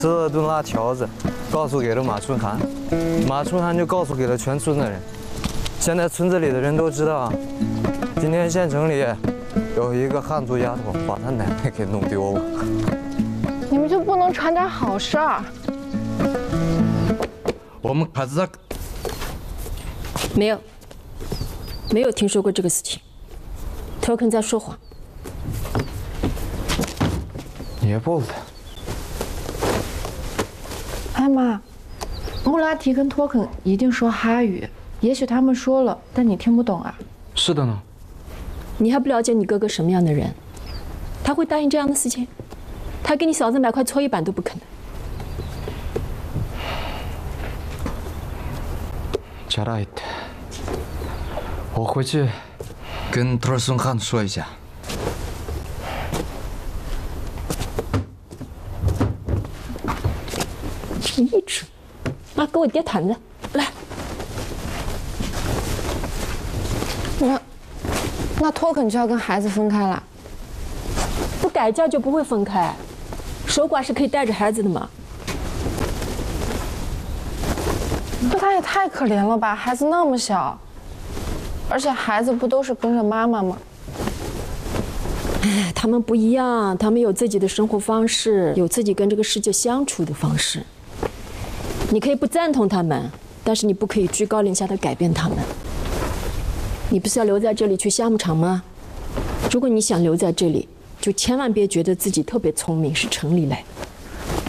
吃了顿辣条子，告诉给了马春涵，马春涵就告诉给了全村的人。现在村子里的人都知道，今天县城里有一个汉族丫头把她奶奶给弄丢了。 你们就不能传点好事儿？ 我们孩子没有听说过这个事情。Token 在说谎。 也不的。 哎妈，穆拉提跟托肯一定说哈语，也许他们说了，但你听不懂啊。 是的呢。 你还不了解你哥哥什么样的人？他会答应这样的事情？他给你嫂子买块搓衣板都不肯的。 加大一点。我回去跟托尔孙汉说一下。 你一直，妈给我叠毯子，来。 那托肯就要跟孩子分开了？ 不改嫁就不会分开，守寡是可以带着孩子的嘛。 那他也太可怜了吧，孩子那么小，而且孩子不都是跟着妈妈吗？ 哎，他们不一样，他们有自己的生活方式，有自己跟这个世界相处的方式。你可以不赞同他们，但是你不可以居高临下的改变他们。你不是要留在这里去夏牧场吗？如果你想留在这里，就千万别觉得自己特别聪明，是城里来的。